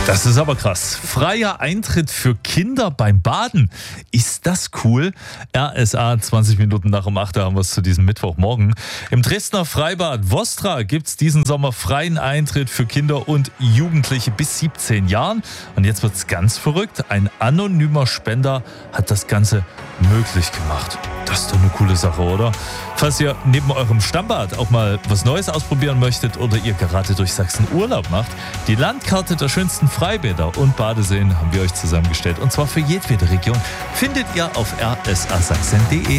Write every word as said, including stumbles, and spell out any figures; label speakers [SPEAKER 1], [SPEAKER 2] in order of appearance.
[SPEAKER 1] Das ist aber krass. Freier Eintritt für Kinder beim Baden. Ist das cool? R S A, zwanzig Minuten nach um acht Uhr haben wir es zu diesem Mittwochmorgen. Im Dresdner Freibad Vostra gibt es diesen Sommer freien Eintritt für Kinder und Jugendliche bis siebzehn Jahren. Und jetzt wird es ganz verrückt. Ein anonymer Spender hat das Ganze möglich gemacht. Das ist doch eine coole Sache, oder? Falls ihr neben eurem Stammbad auch mal was Neues ausprobieren möchtet oder ihr gerade durch Sachsen Urlaub macht, die Landkarte der schönsten Freibäder und Badeseen haben wir euch zusammengestellt. Und zwar für jedwede Region findet ihr auf r s a sachsen punkt d e.